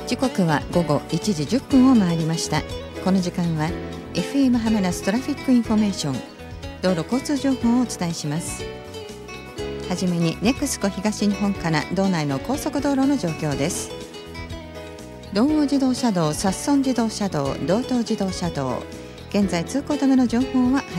時刻は午後1時10分を回りました。この時間は FM ハマナストラフィックインフォメーション、道路交通情報をお伝えします。はじめにネクスコ東日本から道内の高速道路の状況です。道央自動車道、札樽自動車道、道東自動車道、現在通行止めの情報は